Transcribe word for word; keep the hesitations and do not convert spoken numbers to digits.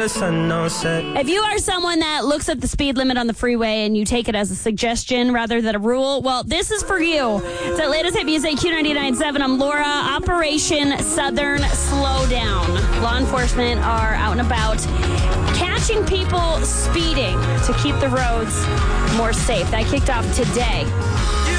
sun no set. If you are someone that looks at the speed limit on the freeway and you take it as a suggestion rather than a rule, well, this is for you. It's at latest hit music, Q ninety-nine point seven. I'm Laura. Operation Southern Slowdown. Law enforcement are out and about catching people speeding to keep the roads more safe. That kicked off today.